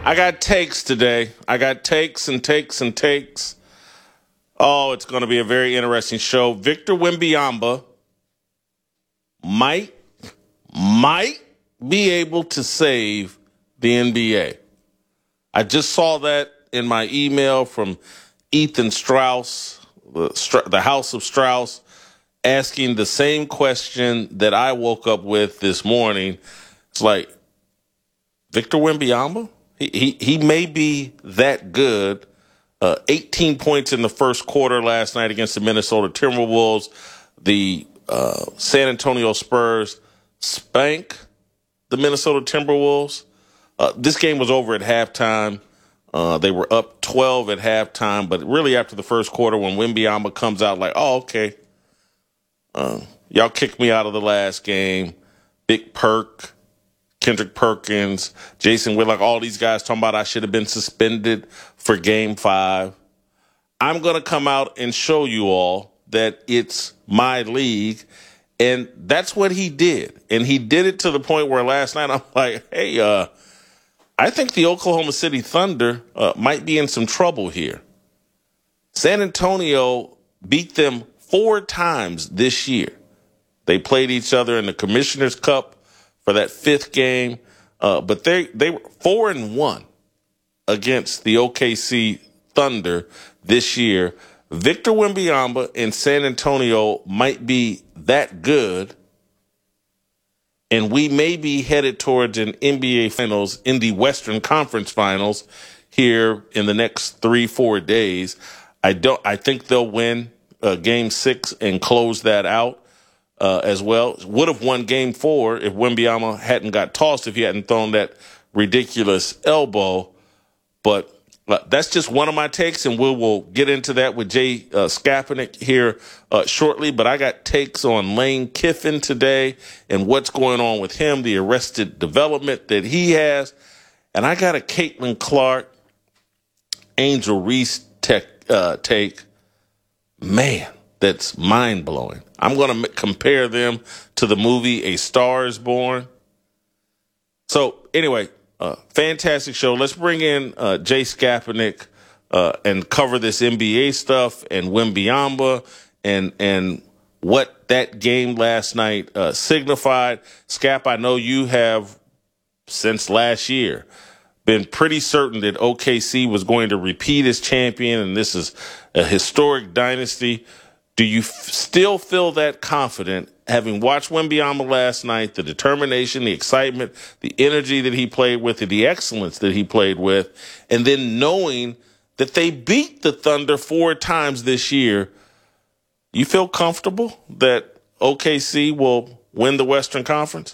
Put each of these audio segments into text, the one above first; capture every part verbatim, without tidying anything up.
I got takes today. I got takes and takes and takes. Oh, it's going to be a very interesting show. Victor Wembanyama might, might be able to save the N B A. I just saw that in my email from Ethan Strauss, the, the House of Strauss, asking the same question that I woke up with this morning. It's like, Victor Wembanyama? He, he, he may be that good. Uh, eighteen points in the first quarter last night against the Minnesota Timberwolves. The uh, San Antonio Spurs spank the Minnesota Timberwolves. Uh, this game was over at halftime. Uh, they were up twelve at halftime, but really after the first quarter when Wembanyama comes out like, oh, okay, uh, y'all kicked me out of the last game. Big Perk, Kendrick Perkins, Jason Whitlock, all these guys talking about I should have been suspended for game five. I'm going to come out and show you all that it's my league. And that's what he did. And he did it to the point where last night I'm like, hey, uh, I think the Oklahoma City Thunder uh, might be in some trouble here. San Antonio beat them four times this year. They played each other in the Commissioner's Cup for that fifth game. Uh, but they, they were four and one against the O K C Thunder this year. Victor Wembanyama in San Antonio might be that good, and we may be headed towards an N B A Finals in the Western Conference Finals here in the next three, four days. I don't. I think they'll win uh, Game Six and close that out uh, as well. Would have won Game Four if Wembanyama hadn't got tossed, if he hadn't thrown that ridiculous elbow. But uh, that's just one of my takes, and we will get into that with Jay uh, Skapanik here uh, shortly. But I got takes on Lane Kiffin today and what's going on with him, the arrested development that he has. And I got a Caitlin Clark, Angel Reese tech, uh, take. Man, that's mind-blowing. I'm going to m- compare them to the movie A Star is Born. So, anyway, uh, fantastic show. Let's bring in uh, Jay Skapanik uh, and cover this N B A stuff and Wembanyama and and what that game last night uh, signified. Skap, I know you have, since last year, been pretty certain that O K C was going to repeat as champion, and this is a historic dynasty. Do you f- still feel that confident, having watched Wembanyama last night, the determination, the excitement, the energy that he played with, the excellence that he played with, and then knowing that they beat the Thunder four times this year, you feel comfortable that O K C will win the Western Conference?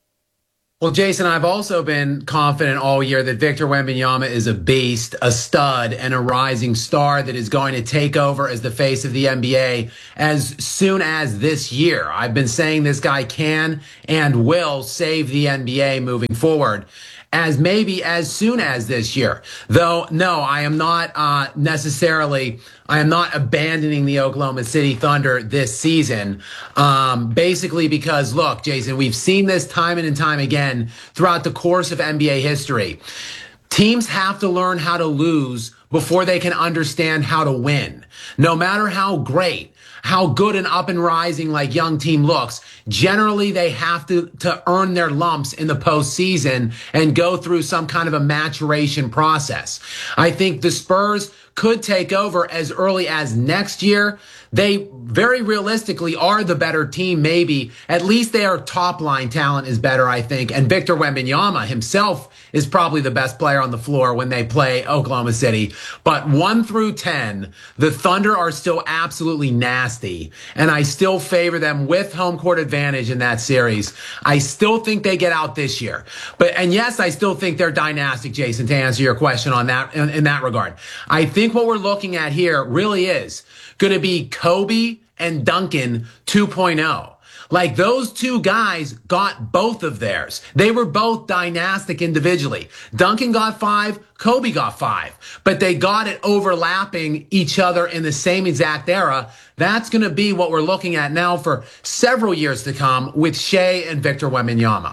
Well, Jason, I've also been confident all year that Victor Wembanyama is a beast, a stud, and a rising star that is going to take over as the face of the N B A as soon as this year. I've been saying this guy can and will save the N B A moving forward, as maybe as soon as this year. Though, no, I am not uh, necessarily, I am not abandoning the Oklahoma City Thunder this season. Um, basically because, look, Jason, we've seen this time and time again throughout the course of N B A history. Teams have to learn how to lose before they can understand how to win. No matter how great, how good and up and rising like young team looks, generally they have to, to earn their lumps in the postseason and go through some kind of a maturation process. I think the Spurs could take over as early as next year. They very realistically are the better team, maybe. At least their top line talent is better, I think. And Victor Wembanyama himself is probably the best player on the floor when they play Oklahoma City. But one through ten, the Thunder are still absolutely nasty. And I still favor them with home court advantage in that series. I still think they get out this year. But, and yes, I still think they're dynastic, Jason, to answer your question on that, in, in that regard. I think what we're looking at here really is going to be Kobe and Duncan two point oh. Like, those two guys got both of theirs. They were both dynastic individually. Duncan got five, Kobe got five, but they got it overlapping each other in the same exact era. That's going to be what we're looking at now for several years to come with Shea and Victor Wembanyama.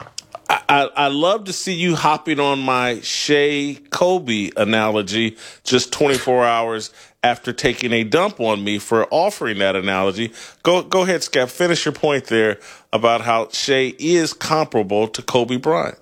I, I, I love to see you hopping on my Shea Kobe analogy just twenty-four hours after taking a dump on me for offering that analogy. Go go ahead, Scap. Finish your point there about how Shea is comparable to Kobe Bryant.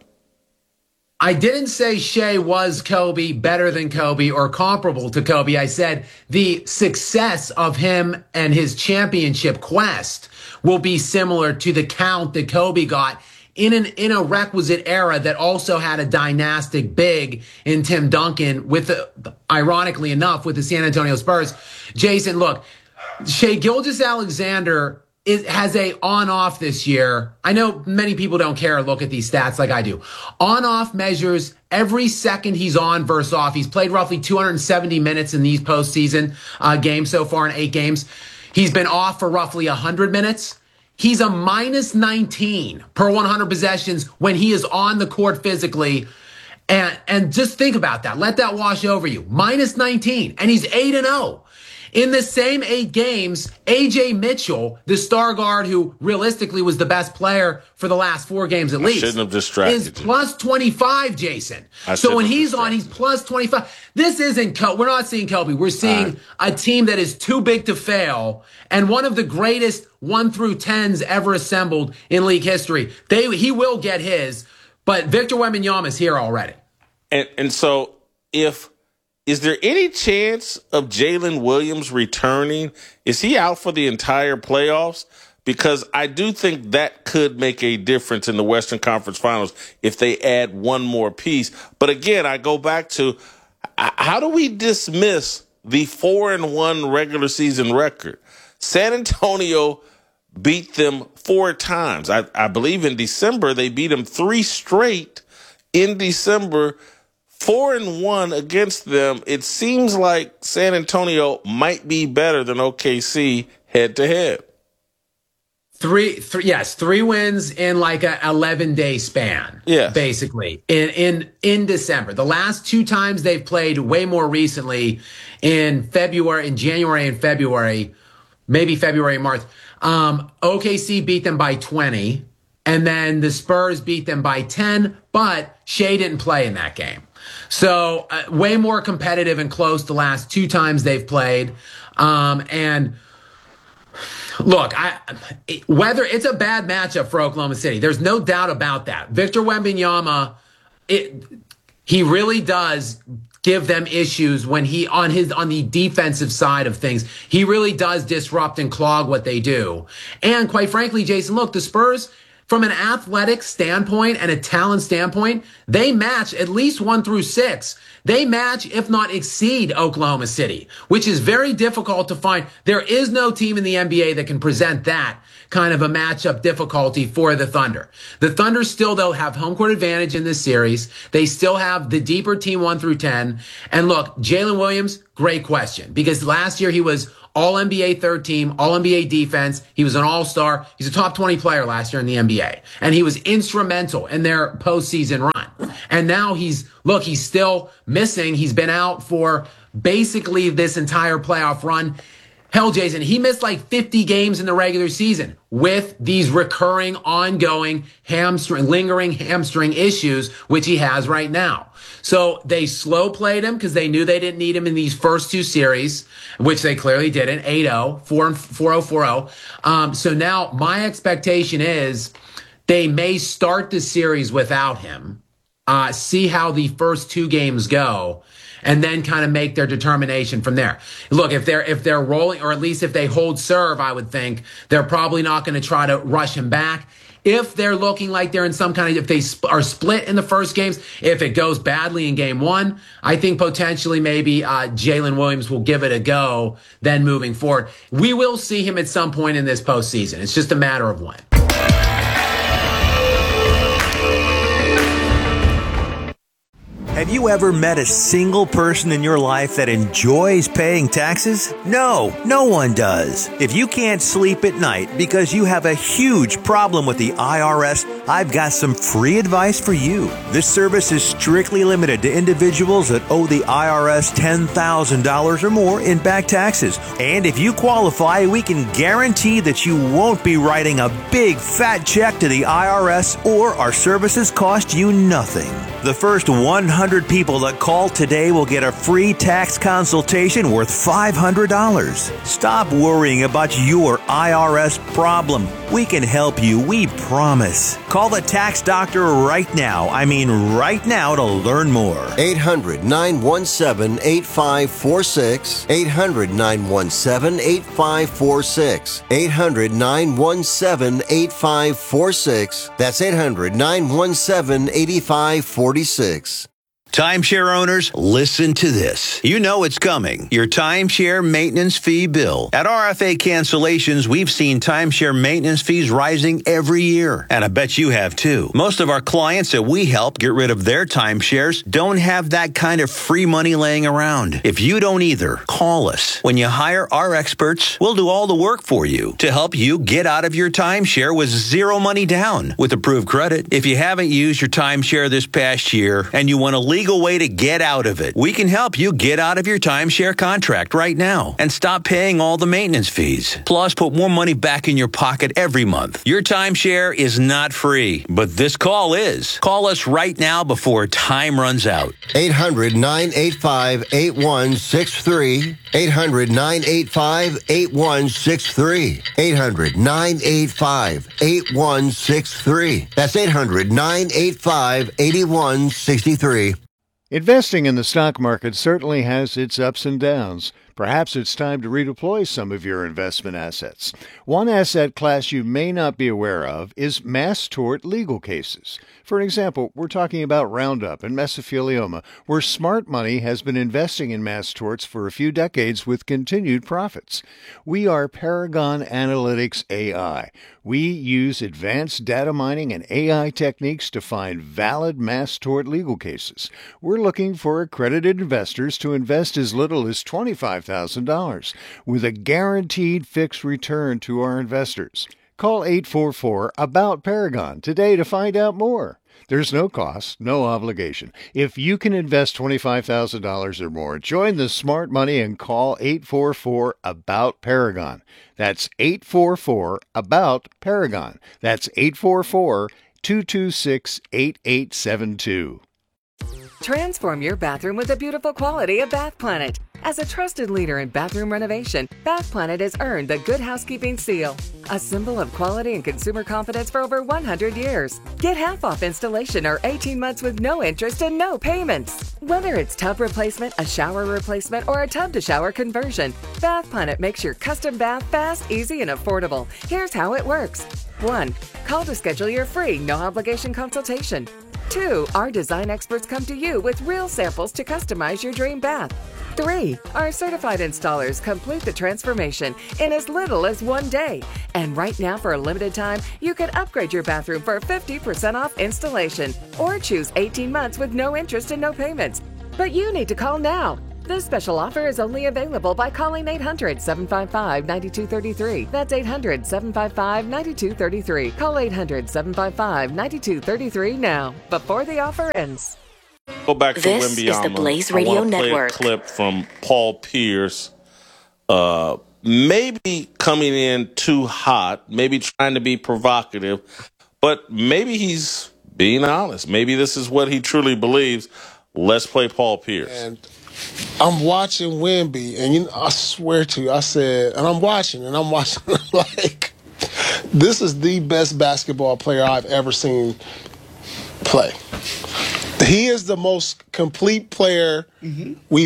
I didn't say Shea was Kobe, better than Kobe, or comparable to Kobe. I said the success of him and his championship quest will be similar to the count that Kobe got in an in a requisite era that also had a dynastic big in Tim Duncan with, the, ironically enough, with the San Antonio Spurs. Jason, look, Shea Gilgeous-Alexander is, has a on-off this year. I know many people don't care or look at these stats like I do. On-off measures every second he's on versus off. He's played roughly two hundred seventy minutes in these postseason uh, games so far in eight games. He's been off for roughly one hundred minutes. He's a minus nineteen per one hundred possessions when he is on the court physically. And, and just think about that. Let that wash over you. minus nineteen. And he's eight and oh. In the same eight games, A J Mitchell, the star guard who realistically was the best player for the last four games at I least, shouldn't have distracted is you. plus twenty-five, Jason. I So when have he's on, he's plus twenty-five. This isn't Kobe. We're not seeing Kobe. We're seeing right. a team that is too big to fail and one of the greatest one through tens ever assembled in league history. They He will get his, but Victor Wembanyama is here already. And and so if is there any chance of Jalen Williams returning? Is he out for the entire playoffs? Because I do think that could make a difference in the Western Conference Finals if they add one more piece. But again, I go back to how do we dismiss the four and one regular season record? San Antonio beat them four times. I, I believe in December they beat them three straight in December. Four and one against them. It seems like San Antonio might be better than O K C head to head. Three, three, yes, three wins in like a eleven day span. Yes. Basically in, in, in December. The last two times they've played way more recently in February, in January and February, maybe February and March. Um, O K C beat them by twenty and then the Spurs beat them by ten, but Shea didn't play in that game. So uh, way more competitive and close the last two times they've played. Um, and look, I, whether it's a bad matchup for Oklahoma City, there's no doubt about that. Victor Wembanyama, it, he really does give them issues when he on his on the defensive side of things. He really does disrupt and clog what they do. And quite frankly, Jason, look, the Spurs, from an athletic standpoint and a talent standpoint, they match at least one through six. They match, if not exceed, Oklahoma City, which is very difficult to find. There is no team in the N B A that can present that kind of a matchup difficulty for the Thunder. The Thunder still, they'll have home court advantage in this series. They still have the deeper team one through ten. And look, Jalen Williams, great question, because last year he was all N B A third team, all N B A defense. He was an all-star. He's a top twenty player last year in the N B A. And he was instrumental in their postseason run. And now he's, look, he's still missing. He's been out for basically this entire playoff run. Hell, Jason, he missed like fifty games in the regular season with these recurring, ongoing hamstring, lingering hamstring issues, which he has right now. So they slow played him because they knew they didn't need him in these first two series, which they clearly didn't. eight oh, four oh, four oh. Um, so now my expectation is they may start the series without him, uh, see how the first two games go, and then kind of make their determination from there. Look, if they're if they're rolling, or at least if they hold serve, I would think they're probably not going to try to rush him back. If they're looking like they're in some kind of, if they sp- are split in the first games, if it goes badly in game one, I think potentially maybe uh, Jalen Williams will give it a go then moving forward. We will see him at some point in this postseason. It's just a matter of when. Have you ever met a single person in your life that enjoys paying taxes? No, no one does. If you can't sleep at night because you have a huge problem with the I R S I've got some free advice for you. This service is strictly limited to individuals that owe the I R S ten thousand dollars or more in back taxes. And if you qualify, we can guarantee that you won't be writing a big fat check to the I R S, or our services cost you nothing. The first one hundred people that call today will get a free tax consultation worth five hundred dollars. Stop worrying about your I R S problem. We can help you, we promise. Call the tax doctor right now. I mean right now to learn more. eight hundred, nine one seven, eight five four six. eight hundred, nine one seven, eight five four six. eight hundred, nine one seven, eight five four six. That's eight hundred, nine one seven, eight five four six. Timeshare owners, listen to this. You know it's coming. Your timeshare maintenance fee bill. At R F A Cancellations, we've seen timeshare maintenance fees rising every year. And I bet you have too. Most of our clients that we help get rid of their timeshares don't have that kind of free money laying around. If you don't either, call us. When you hire our experts, we'll do all the work for you to help you get out of your timeshare with zero money down with approved credit. If you haven't used your timeshare this past year and you want to leave legal way to get out of it. We can help you get out of your timeshare contract right now and stop paying all the maintenance fees. Plus, put more money back in your pocket every month. Your timeshare is not free, but this call is. Call us right now before time runs out. eight hundred, nine eight five, eight one six three. eight hundred, nine eight five, eight one six three. eight hundred, nine eight five, eight one six three. That's eight hundred, nine eight five, eight one six three. Investing in the stock market certainly has its ups and downs. Perhaps it's time to redeploy some of your investment assets. One asset class you may not be aware of is mass tort legal cases. For example, we're talking about Roundup and mesothelioma, where smart money has been investing in mass torts for a few decades with continued profits. We are Paragon Analytics A I. We use advanced data mining and A I techniques to find valid mass tort legal cases. We're looking for accredited investors to invest as little as twenty-five thousand dollars with a guaranteed fixed return to our investors. Call eight four four, ABOUT Paragon today to find out more. There's no cost, no obligation. If you can invest twenty-five thousand dollars or more, join the smart money and call eight four four, ABOUT Paragon. That's eight four four, ABOUT Paragon. That's eight four four, two two six, eight eight seven two. Transform your bathroom with the beautiful quality of Bath Planet. As a trusted leader in bathroom renovation, Bath Planet has earned the Good Housekeeping seal, a symbol of quality and consumer confidence for over one hundred years. Get half off installation or eighteen months with no interest and no payments. Whether it's tub replacement, a shower replacement, or a tub-to-shower conversion, Bath Planet makes your custom bath fast, easy, and affordable. Here's how it works. one. Call to schedule your free, no-obligation consultation. two. Our design experts come to you with real samples to customize your dream bath. three. Our certified installers complete the transformation in as little as one day. And right now, for a limited time, you can upgrade your bathroom for fifty percent off installation or choose eighteen months with no interest and no payments. But you need to call now. This special offer is only available by calling eight hundred, seven five five, nine two three three. That's eight hundred, seven five five, nine two three three. Call eight hundred, seven five five, nine two three three now, before the offer ends. Go back to This Wembyama. is the Blaze Radio I want to play Network. a clip from Paul Pierce. Uh, maybe coming in too hot, maybe trying to be provocative, but maybe he's being honest. Maybe this is what he truly believes. Let's play Paul Pierce. And I'm watching Wemby, and you know, I swear to you, I said, and I'm watching, and I'm watching, like, this is the best basketball player I've ever seen play. He is the most complete player mm-hmm. we've